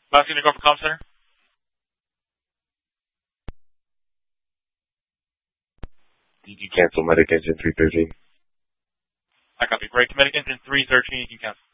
Last thing to go for comm center. Did you cancel medic engine 313? I copy. Break to medic engine 313. You can cancel.